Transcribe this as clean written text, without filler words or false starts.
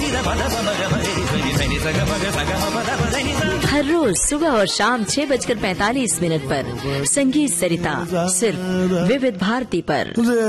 हर रोज सुबह और शाम 6:45 पर संगीत सरिता सिर्फ विविध भारती पर।